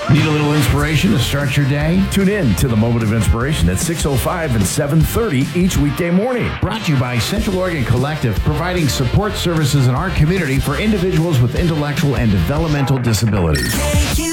Need a little inspiration to start your day? Tune in to the Moment of Inspiration at 6:05 and 7:30 each weekday morning. Brought to you by Central Oregon Collective, providing support services in our community for individuals with intellectual and developmental disabilities.